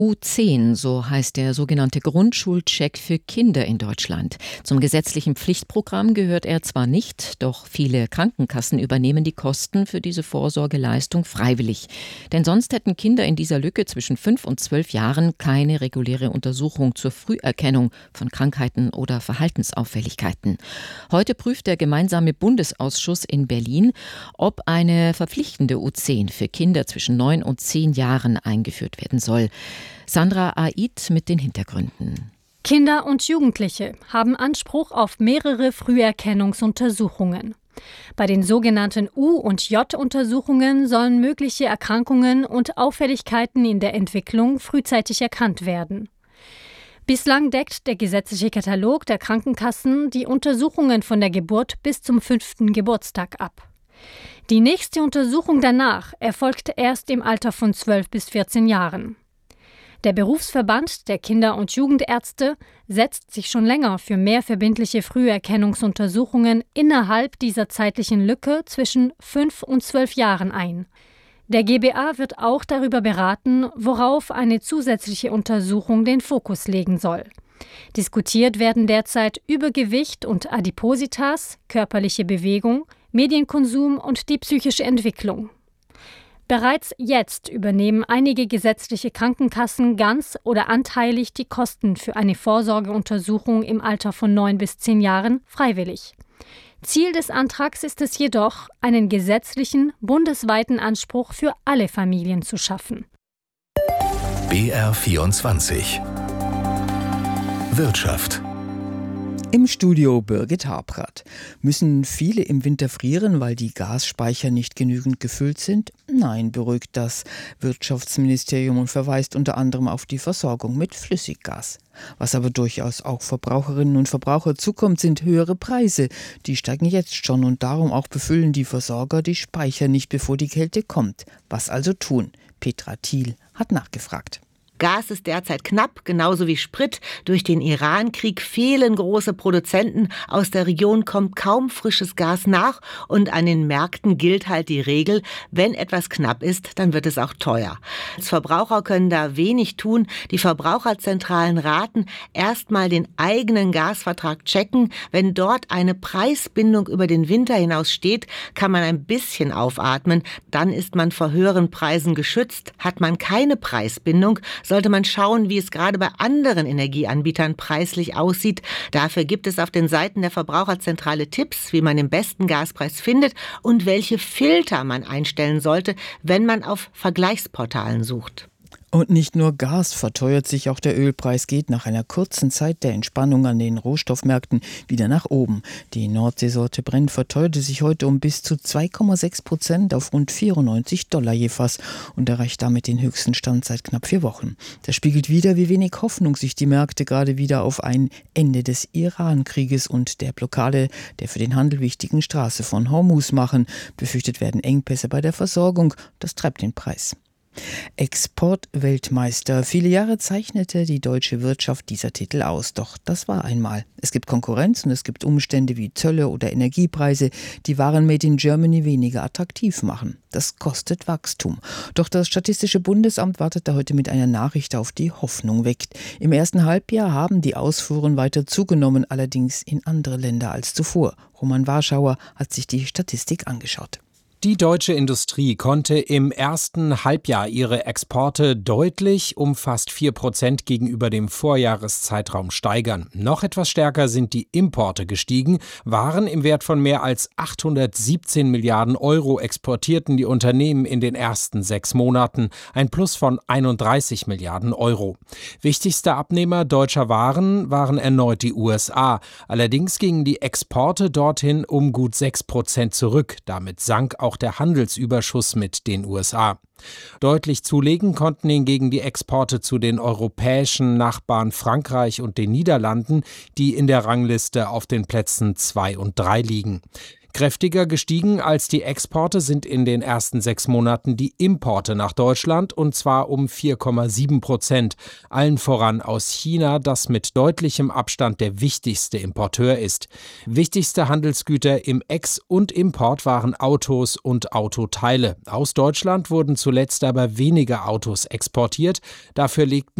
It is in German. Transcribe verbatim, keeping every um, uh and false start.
U zehn, so heißt der sogenannte Grundschulcheck für Kinder in Deutschland. Zum gesetzlichen Pflichtprogramm gehört er zwar nicht, doch viele Krankenkassen übernehmen die Kosten für diese Vorsorgeleistung freiwillig. Denn sonst hätten Kinder in dieser Lücke zwischen fünf und zwölf Jahren keine reguläre Untersuchung zur Früherkennung von Krankheiten oder Verhaltensauffälligkeiten. Heute prüft der gemeinsame Bundesausschuss in Berlin, ob eine verpflichtende U zehn für Kinder zwischen neun und zehn Jahren eingeführt werden soll. Sandra Aid mit den Hintergründen. Kinder und Jugendliche haben Anspruch auf mehrere Früherkennungsuntersuchungen. Bei den sogenannten U- und J-Untersuchungen sollen mögliche Erkrankungen und Auffälligkeiten in der Entwicklung frühzeitig erkannt werden. Bislang deckt der gesetzliche Katalog der Krankenkassen die Untersuchungen von der Geburt bis zum fünften Geburtstag ab. Die nächste Untersuchung danach erfolgt erst im Alter von zwölf bis vierzehn Jahren. Der Berufsverband der Kinder- und Jugendärzte setzt sich schon länger für mehr verbindliche Früherkennungsuntersuchungen innerhalb dieser zeitlichen Lücke zwischen fünf und zwölf Jahren ein. Der G B A wird auch darüber beraten, worauf eine zusätzliche Untersuchung den Fokus legen soll. Diskutiert werden derzeit Übergewicht und Adipositas, körperliche Bewegung, Medienkonsum und die psychische Entwicklung. Bereits jetzt übernehmen einige gesetzliche Krankenkassen ganz oder anteilig die Kosten für eine Vorsorgeuntersuchung im Alter von neun bis zehn Jahren freiwillig. Ziel des Antrags ist es jedoch, einen gesetzlichen, bundesweiten Anspruch für alle Familien zu schaffen. B R vierundzwanzig Wirtschaft. Im Studio Birgit Habrath. Müssen viele im Winter frieren, weil die Gasspeicher nicht genügend gefüllt sind? Nein, beruhigt das Wirtschaftsministerium und verweist unter anderem auf die Versorgung mit Flüssiggas. Was aber durchaus auch Verbraucherinnen und Verbraucher zukommt, sind höhere Preise. Die steigen jetzt schon und darum auch befüllen die Versorger die Speicher nicht, bevor die Kälte kommt. Was also tun? Petra Thiel hat nachgefragt. Gas ist derzeit knapp, genauso wie Sprit. Durch den Iran-Krieg fehlen große Produzenten. Aus der Region kommt kaum frisches Gas nach. Und an den Märkten gilt halt die Regel, wenn etwas knapp ist, dann wird es auch teuer. Als Verbraucher können da wenig tun. Die Verbraucherzentralen raten, erstmal den eigenen Gasvertrag checken. Wenn dort eine Preisbindung über den Winter hinaus steht, kann man ein bisschen aufatmen. Dann ist man vor höheren Preisen geschützt. Hat man keine Preisbindung, sollte man schauen, wie es gerade bei anderen Energieanbietern preislich aussieht. Dafür gibt es auf den Seiten der Verbraucherzentrale Tipps, wie man den besten Gaspreis findet und welche Filter man einstellen sollte, wenn man auf Vergleichsportalen sucht. Und nicht nur Gas verteuert sich, auch der Ölpreis geht nach einer kurzen Zeit der Entspannung an den Rohstoffmärkten wieder nach oben. Die Nordseesorte Brent verteuerte sich heute um bis zu zwei Komma sechs Prozent auf rund vierundneunzig Dollar je Fass und erreicht damit den höchsten Stand seit knapp vier Wochen. Das spiegelt wider, wie wenig Hoffnung sich die Märkte gerade wieder auf ein Ende des Iran-Krieges und der Blockade der für den Handel wichtigen Straße von Hormuz machen. Befürchtet werden Engpässe bei der Versorgung. Das treibt den Preis. Exportweltmeister. Viele Jahre zeichnete die deutsche Wirtschaft dieser Titel aus. Doch das war einmal. Es gibt Konkurrenz und es gibt Umstände wie Zölle oder Energiepreise, die Waren made in Germany weniger attraktiv machen. Das kostet Wachstum. Doch das Statistische Bundesamt wartet da heute mit einer Nachricht auf, die Hoffnung weckt. Im ersten Halbjahr haben die Ausfuhren weiter zugenommen, allerdings in andere Länder als zuvor. Roman Warschauer hat sich die Statistik angeschaut. Die deutsche Industrie konnte im ersten Halbjahr ihre Exporte deutlich um fast vier Prozent gegenüber dem Vorjahreszeitraum steigern. Noch etwas stärker sind die Importe gestiegen. Waren im Wert von mehr als achthundertsiebzehn Milliarden Euro exportierten die Unternehmen in den ersten sechs Monaten. Ein Plus von einunddreißig Milliarden Euro. Wichtigster Abnehmer deutscher Waren waren erneut die U S A. Allerdings gingen die Exporte dorthin um gut sechs Prozent zurück. Damit sank auch der Handelsüberschuss mit den U S A. Deutlich zulegen konnten hingegen die Exporte zu den europäischen Nachbarn Frankreich und den Niederlanden, die in der Rangliste auf den Plätzen zwei und drei liegen. Kräftiger gestiegen als die Exporte sind in den ersten sechs Monaten die Importe nach Deutschland, und zwar um vier Komma sieben Prozent. Allen voran aus China, das mit deutlichem Abstand der wichtigste Importeur ist. Wichtigste Handelsgüter im Ex- und Import waren Autos und Autoteile. Aus Deutschland wurden zuletzt aber weniger Autos exportiert. Dafür legten